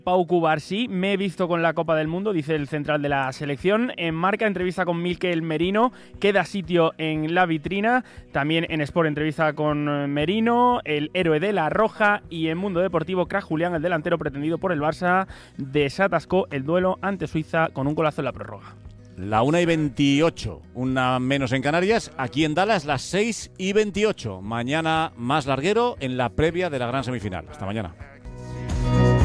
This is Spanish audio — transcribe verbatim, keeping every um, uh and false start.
Pau Cubarsí, me he visto con la Copa del Mundo, dice el central de la selección. En Marca, entrevista con Mikel Merino, queda sitio en la vitrina. También en Sport, entrevista con Merino, el héroe de la Roja. Y en Mundo Deportivo, crack Julián, el delantero pretendido por el Barça, desatascó el duelo ante Suiza con un golazo en la prórroga. La una y veintiocho, una menos en Canarias. Aquí en Dallas, las seis y veintiocho. Mañana más larguero en la previa de la gran semifinal. Hasta mañana.